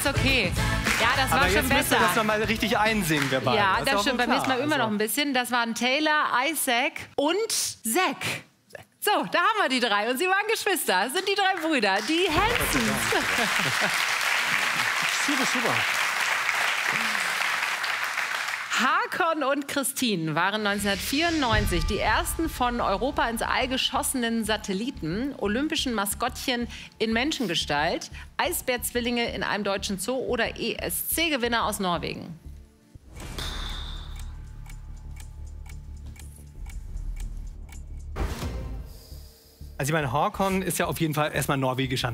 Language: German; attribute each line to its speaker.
Speaker 1: ist okay. Ja, das war
Speaker 2: Aber
Speaker 1: schon
Speaker 2: jetzt müsst ihr
Speaker 1: besser.
Speaker 2: das noch mal richtig einsingen, wir beide.
Speaker 1: Ja,
Speaker 2: ist
Speaker 1: das
Speaker 2: auch
Speaker 1: stimmt. Beim
Speaker 2: klar.
Speaker 1: nächsten Mal immer
Speaker 2: Also,
Speaker 1: noch ein bisschen. Das waren Taylor, Isaac und Zack. So, da haben wir die drei. Und sie waren Geschwister. Das sind die drei Brüder, die Hansons.
Speaker 3: Super, super.
Speaker 1: Hakon und Christine waren 1994 die ersten von Europa ins All geschossenen Satelliten, olympischen Maskottchen in Menschengestalt, Eisbärzwillinge in einem deutschen Zoo oder ESC-Gewinner aus Norwegen.
Speaker 2: Also ich meine, Håkon ist ja auf jeden Fall erstmal norwegischer